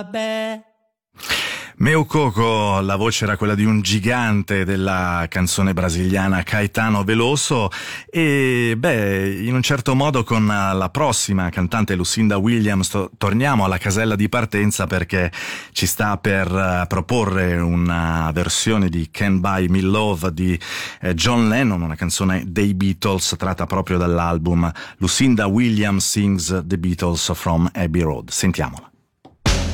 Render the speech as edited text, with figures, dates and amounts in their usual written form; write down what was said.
Meu Coco, la voce era quella di un gigante della canzone brasiliana, Caetano Veloso, e in un certo modo con la prossima cantante Lucinda Williams torniamo alla casella di partenza, perché ci sta per proporre una versione di Can't Buy Me Love di John Lennon, una canzone dei Beatles tratta proprio dall'album Lucinda Williams Sings the Beatles from Abbey Road. Sentiamola.